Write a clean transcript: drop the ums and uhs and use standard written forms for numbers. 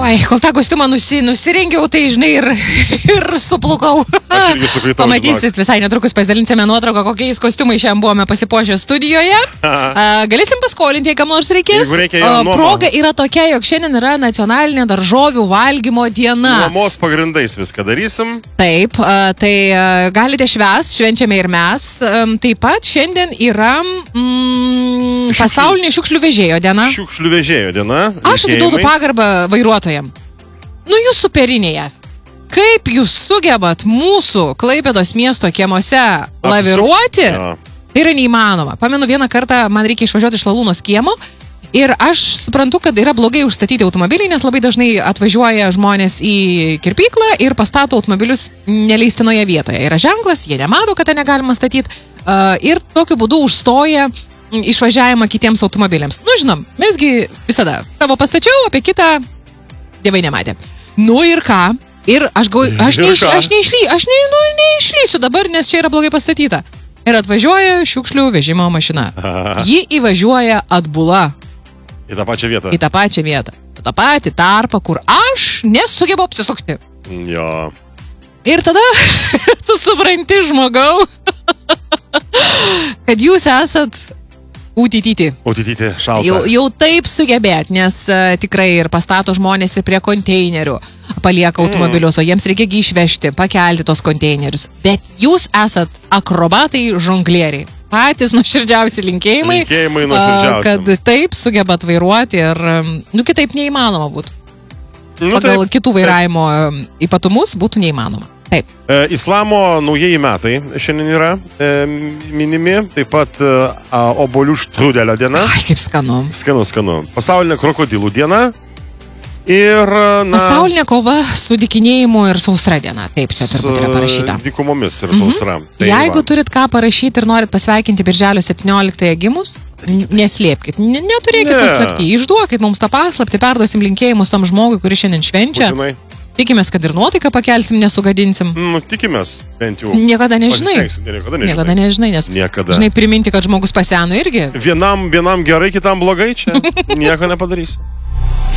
Oi, kol tą kostiumą nusirengiau, tai žinai ir suplukau. Aš irgi sukritau. Pamatysit, visai netrukus pasidalinsime nuotrauką, kokiais kostiumais šiandien buvome pasipuošę studijoje. Galėsim paskolinti, jei kam nors reikės. Jeigu reikia, jo, nuoma. Proga yra tokia, jog šiandien yra nacionalinė daržovių valgymo diena. Nuomos pagrindais viską darysim. Taip, tai galite švenčiame ir mes. Taip pat šiandien yra pasaulinė šiukšlių vežėjo diena. Šiukšlių vežėjo diena. Aš atiduodu pagarbą vairuotojam. Nu, jūs superinėjas. Kaip jūs sugebat mūsų Klaipėdos miesto kiemuose laviruoti? Ja. Tai yra neįmanoma. Pamenu, vieną kartą man reikia išvažiuoti iš Lalūnos kiemo ir aš suprantu, kad yra blogai užstatyti automobiliai, nes labai dažnai atvažiuoja žmonės į kirpyklą ir pastato automobilius neleistinoje vietoje. Yra ženklas, jie nemato, kad ten negalima statyti ir tokiu būdu užstoja išvažiavimą kitiems automobiliams. Nu, žinom, mesgi visada savo pastačiau, apie kitą dievai nematė. Nu ir ką? Ir aš neišlysiu dabar, nes čia yra blogai pastatyta. Ir atvažiuoja šiukšlių vežimo mašina. Ji įvažiuoja atbula. Į tą pačią vietą. Į tą pačią vietą. Į tą patį tarpą, kur aš nesugebu apsisukti. Jo. Ir tada tu supranti, žmogau, kad jūs esat Utityti šalta. Jau taip sugebėt, nes tikrai ir pastato žmonės ir prie konteinerių palieka automobilius, o jiems reikia išvežti, pakelti tos konteinerius. Bet jūs esat akrobatai žonglieriai. Patys nuoširdžiausi linkėjimai, kad taip sugebat vairuoti ir kitaip neįmanoma būtų. Pagal kitų vairavimo ypatumus būtų neįmanoma. Taip. Islamo naujieji metai šiandien yra minimi, taip pat obuolių štrudelio diena. Ai, kaip skanu. Skanu. Pasaulinė krokodilų diena. Ir, pasaulinė kova su dykinėjimu ir sausra diena. Taip, čia turbūt yra parašyta. Dykumomis ir sausra. Jeigu turit ką parašyti ir norit pasveikinti birželio 17 gimus, neslėpkit, neturėkit paslapti. Išduokit mums tą paslaptį, perduosim linkėjimus tam žmogui, kuris šiandien švenčia. Būtinai. Tikimės, kad ir nuotaiką pakelsim, nesugadinsim. Tikimės, bent jau. Niekada nežinai. Niekada nežinai, nes žinai priminti, kad žmogus paseno irgi. Vienam gerai, kitam blogai, čia nieko nepadarys.